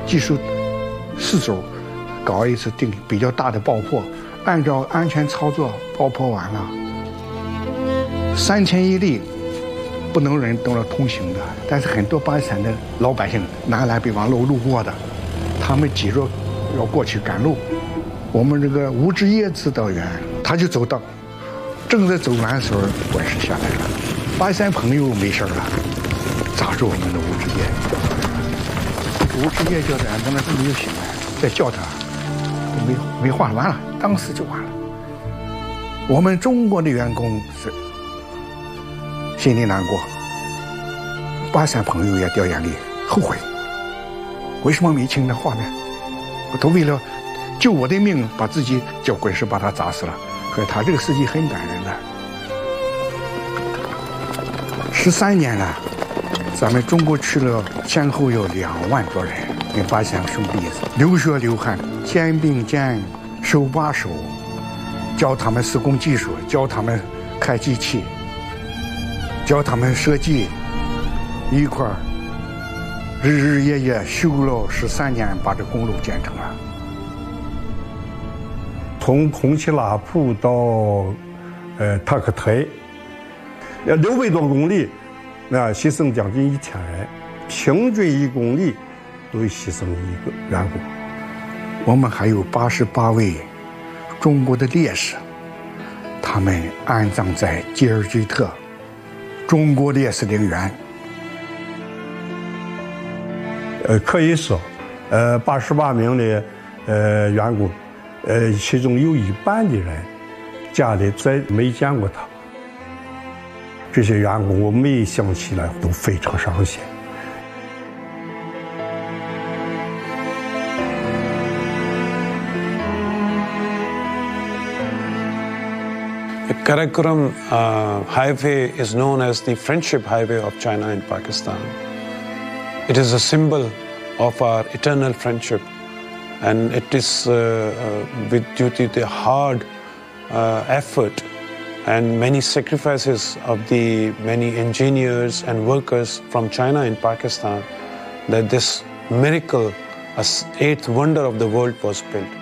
技术四周搞一次比较大的爆破，按照安全操作爆破完了，3000一粒，不能人都要通行的。但是很多巴基斯坦的老百姓南来北往路过的，他们急着要过去赶路。我们这个吴志业指导员他就走到，正在走完的时候，管事下来了，巴基斯坦朋友没事了，抓住我们的吴志业。吴志业叫他，他那没有醒来，再叫他，没话完了，当时就完了。我们中国的员工是心里难过，巴基斯坦朋友也掉眼泪，后悔，为什么没听他话呢？我都为了救我的命，把自己叫鬼师把他砸死了。所以他这个事迹很感人的。13年了，咱们中国去了前后有2万多人，跟巴基斯坦兄弟流血流汗，肩并肩，手把手，教他们施工技术，教他们开机器，教他们设计，一块儿日日夜夜修了13年，把这公路建成了。 从红旗拉普到塔克台，600多公里，牺牲将近1000人，平均1公里都牺牲1个员工。 我们还有88位中国的烈士，他们安葬在吉尔吉特中国烈士陵园。 可以说，88名的员工。其中有1半的人家里再没见过他。这些员工我每想起来都非常伤心。 The Karakoram highway is known as the Friendship Highway of China and Pakistan. It is a symbol of our eternal friendship. And it is due to the hard effort and many sacrifices of the many engineers and workers from China and Pakistan that this miracle, a 8th wonder of the world, was built.